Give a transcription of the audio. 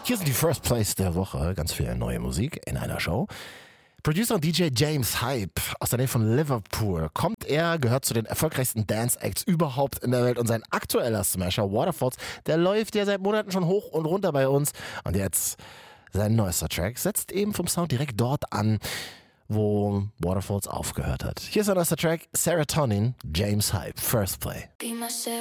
Hier sind die First Plays der Woche. Ganz viel neue Musik in einer Show. Producer und DJ James Hype aus der Nähe von Liverpool. Kommt er, gehört zu den erfolgreichsten Dance-Acts überhaupt in der Welt. Und sein aktueller Smasher Waterfalls, der läuft ja seit Monaten schon hoch und runter bei uns. Und jetzt sein neuester Track setzt eben vom Sound direkt dort an, wo Waterfalls aufgehört hat. Hier ist sein neuester Track, Serotonin, James Hype, First Play.